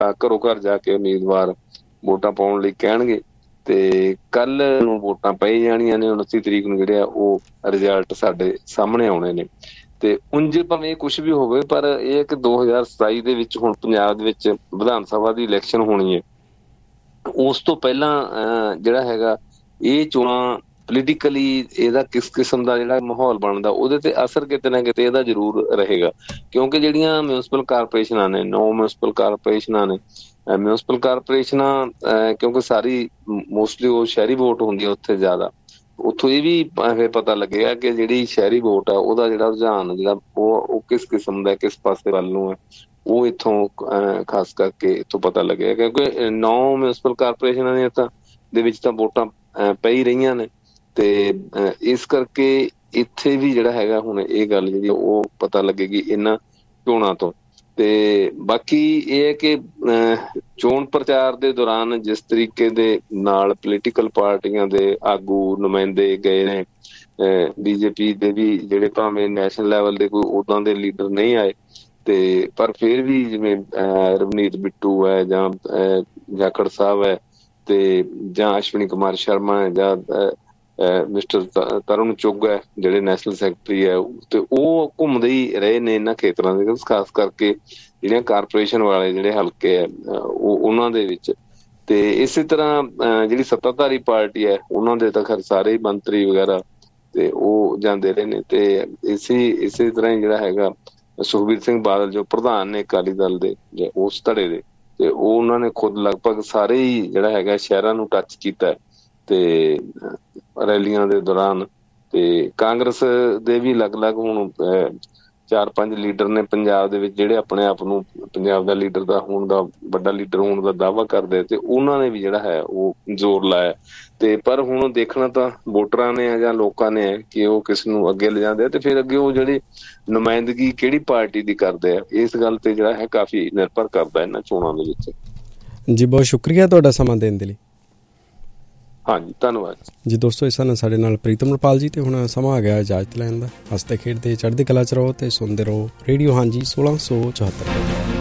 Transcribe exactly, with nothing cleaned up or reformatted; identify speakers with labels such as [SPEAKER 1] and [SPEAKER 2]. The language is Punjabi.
[SPEAKER 1] ਘਰੋਂ ਘਰ ਜਾ ਕੇ ਉਮੀਦਵਾਰ ਵੋਟਾਂ ਪਾਉਣ ਲਈ ਕਹਿਣਗੇ ਤੇ ਕੱਲ ਨੂੰ ਵੋਟਾਂ ਪਈ ਜਾਣੀਆਂ ਨੇ। ਉਨੱਤੀ ਤਰੀਕ ਨੂੰ ਜਿਹੜੇ ਆ ਉਹ ਰਿਜ਼ਲਟ ਸਾਡੇ ਸਾਹਮਣੇ ਆਉਣੇ ਨੇ। ਤੇ ਉਂਝ ਭਾਵੇਂ ਕੁਛ ਵੀ ਹੋਵੇ, ਪਰ ਇਹ ਕਿ ਦੋ ਹਜ਼ਾਰ ਸਤਾਈ ਦੇ ਵਿੱਚ ਹੁਣ ਪੰਜਾਬ ਦੇ ਵਿੱਚ ਵਿਧਾਨ ਸਭਾ ਦੀ ਇਲੈਕਸ਼ਨ ਹੋਣੀ ਹੈ। ਉਸ ਤੋਂ ਪਹਿਲਾਂ ਅਹ ਜਿਹੜਾ ਹੈਗਾ ਇਹ ਚੋਣਾਂ ਪੋਲੀਟੀਕਲੀ ਇਹਦਾ ਕਿਸ ਕਿਸਮ ਦਾ ਜਿਹੜਾ ਮਾਹੌਲ ਬਣਦਾ ਉਹਦੇ ਤੇ ਅਸਰ ਕਿਤੇ ਨਾ ਕਿਤੇ ਇਹਦਾ ਜ਼ਰੂਰ ਰਹੇਗਾ। ਕਿਉਂਕਿ ਜਿਹੜੀਆਂ ਮਿਊਨਿਸਪਲ ਕਾਰਪੋਰੇਸ਼ਨਾਂ ਨੇ, ਨੌ ਮਿਊਨਿਸਪਲ ਕਾਰਪੋਰੇਸ਼ਨਾਂ ਨੇ, ਮਿਊਨਿਸਪਲ ਕਾਰਪੋਰੇਸ਼ਨਾਂ ਕਿਉਂਕਿ ਸਾਰੀ ਮੋਸਟਲੀ ਉਹ ਸ਼ਹਿਰੀ ਵੋਟ ਹੁੰਦੀ ਆ ਉੱਥੇ ਜ਼ਿਆਦਾ। ਉੱਥੋਂ ਇਹ ਵੀ ਫਿਰ ਪਤਾ ਲੱਗੇਗਾ ਕਿ ਜਿਹੜੀ ਸ਼ਹਿਰੀ ਵੋਟ ਆ ਉਹਦਾ ਜਿਹੜਾ ਰੁਝਾਨ ਜਿਹੜਾ ਉਹ ਉਹ ਕਿਸ ਕਿਸਮ ਦਾ, ਕਿਸ ਪਾਸੇ ਵੱਲ ਨੂੰ ਹੈ, ਉਹ ਇੱਥੋਂ ਖਾਸ ਕਰਕੇ ਇੱਥੋਂ ਪਤਾ ਲੱਗੇਗਾ। ਕਿਉਂਕਿ ਨੌ ਮਿਊਨਿਸਪਲ ਕਾਰਪੋਰੇਸ਼ਨਾਂ ਦੀਆਂ ਤਾਂ ਦੇ ਵਿੱਚ ਤਾਂ ਵੋਟਾਂ ਪੈ ਹੀ ਰਹੀਆਂ ਨੇ ਤੇ ਇਸ ਕਰਕੇ ਇੱਥੇ ਵੀ ਜਿਹੜਾ ਹੈਗਾ ਹੁਣ ਇਹ ਗੱਲ ਜਿਹੜੀ ਉਹ ਪਤਾ ਲੱਗੇਗੀ ਇਹਨਾਂ ਚੋਣਾਂ ਤੋਂ। ਤੇ ਬਾਕੀ ਇਹ ਹੈ ਕਿ ਚੋਣ ਪ੍ਰਚਾਰ ਦੇ ਦੌਰਾਨ ਜਿਸ ਤਰੀਕੇ ਦੇ ਨਾਲ ਪੋਲੀਟੀਕਲ ਪਾਰਟੀਆਂ ਦੇ ਆਗੂ ਨੁਮਾਇੰਦੇ ਗਏ ਨੇ, ਬੀਜੇਪੀ ਦੇ ਵੀ ਜਿਹੜੇ ਭਾਵੇਂ ਨੈਸ਼ਨਲ ਲੈਵਲ ਦੇ ਕੋਈ ਉਦਾਂ ਦੇ ਲੀਡਰ ਨਹੀਂ ਆਏ ਤੇ ਪਰ ਫਿਰ ਵੀ ਜਿਵੇਂ ਰਵਨੀਤ ਬਿੱਟੂ ਹੈ ਜਾਂ ਜਾਖੜ ਸਾਹਿਬ ਹੈ ਤੇ ਜਾਂ ਅਸ਼ਵਨੀ ਕੁਮਾਰ ਸ਼ਰਮਾ ਹੈ ਜਾਂ ਮਿਸਟਰ ਤਰੁਣ ਚੁੱਗ ਹੈ ਜਿਹੜੇ ਨੈਸ਼ਨਲ ਸੈਕਟਰੀ ਹੈ, ਤੇ ਉਹ ਘੁੰਮਦੇ ਹੀ ਰਹੇ ਨੇ ਇਹਨਾਂ ਖੇਤਰਾਂ ਦੇ, ਖਾਸ ਕਰਕੇ ਜਿਹੜੀਆਂ ਕਾਰਪੋਰੇਸ਼ਨ ਵਾਲੇ ਜਿਹੜੇ ਹਲਕੇ ਹੈ ਉਹ ਉਹਨਾਂ ਦੇ ਵਿੱਚ। ਤੇ ਇਸੇ ਤਰ੍ਹਾਂ ਜਿਹੜੀ ਸੱਤਾਧਾਰੀ ਪਾਰਟੀ ਹੈ ਉਹਨਾਂ ਦੇ ਤਾਂ ਖੈਰ ਸਾਰੇ ਹੀ ਮੰਤਰੀ ਵਗੈਰਾ ਤੇ ਉਹ ਜਾਂਦੇ ਰਹੇ ਨੇ। ਤੇ ਇਸੇ ਇਸੇ ਤਰ੍ਹਾਂ ਹੀ ਜਿਹੜਾ ਹੈਗਾ ਸੁਖਬੀਰ ਸਿੰਘ ਬਾਦਲ ਜੋ ਪ੍ਰਧਾਨ ਨੇ ਅਕਾਲੀ ਦਲ ਦੇ ਜਾਂ ਉਸ ਧੜੇ ਦੇ, ਤੇ ਉਹ ਉਹਨਾਂ ਨੇ ਖੁਦ ਲਗਭਗ ਸਾਰੇ ਹੀ ਜਿਹੜਾ ਹੈਗਾ ਸ਼ਹਿਰਾਂ ਨੂੰ ਟੱਚ ਕੀਤਾ ਤੇ ਰੈਲੀਆਂ ਦੇ ਦੌਰਾਨ। ਤੇ ਕਾਂਗਰਸ ਦੇ ਵੀ ਅਲੱਗ-ਅਲੱਗ ਹੁਣ ਚਾਰ ਪੰਜ ਲੀਡਰ ਨੇ ਪੰਜਾਬ ਦੇ ਵਿੱਚ ਜਿਹੜੇ ਆਪਣੇ ਆਪ ਨੂੰ ਪੰਜਾਬ ਦਾ ਲੀਡਰ ਦਾ ਹੋਣ ਦਾ, ਵੱਡਾ ਲੀਡਰ ਹੋਣ ਦਾ ਦਾਅਵਾ ਕਰਦੇ, ਤੇ ਉਹਨਾਂ ਨੇ ਵੀ ਜਿਹੜਾ ਹੈ ਉਹ ਜ਼ੋਰ ਲਾਇਆ। ਤੇ ਪਰ ਹੁਣ ਦੇਖਣਾ ਤਾਂ ਵੋਟਰਾਂ ਨੇ ਜਾਂ ਲੋਕਾਂ ਨੇ ਕਿ ਉਹ ਕਿਸ ਨੂੰ ਅੱਗੇ ਲਿਜਾਂਦੇ ਆ ਤੇ ਫਿਰ ਅੱਗੇ ਉਹ ਜਿਹੜੀ ਨੁਮਾਇੰਦਗੀ ਕਿਹੜੀ ਪਾਰਟੀ ਦੀ ਕਰਦੇ ਆ, ਇਸ ਗੱਲ ਤੇ ਜਿਹੜਾ ਹੈ ਕਾਫੀ ਨਿਰਭਰ ਕਰਦਾ ਇਹਨਾਂ ਚੋਣਾਂ ਦੇ ਵਿੱਚ।
[SPEAKER 2] ਜੀ ਬਹੁਤ ਸ਼ੁਕਰੀਆ ਤੁਹਾਡਾ ਸਮਾਂ ਦੇਣ ਦੇ ਲਈ।
[SPEAKER 1] ਹਾਂਜੀ ਧੰਨਵਾਦ
[SPEAKER 2] ਜੀ। ਦੋਸਤੋ ਇਸ ਨਾਲ ਸਾਡੇ ਨਾਲ ਪ੍ਰੀਤਮ ਰਪਾਲ ਜੀ। ਤੇ ਹੁਣ ਸਮਾਂ ਆ ਗਿਆ ਇਜਾਜ਼ਤ ਲੈਣ ਦਾ। ਹੱਸਦੇ ਖੇਡਦੇ ਚੜ੍ਹਦੀ ਕਲਾ 'ਚ ਰਹੋ ਤੇ ਸੁਣਦੇ ਰਹੋ ਰੇਡੀਓ ਹਾਂਜੀ ਸੋਲਾਂ ਸੌ ਚੁਹੱਤਰ।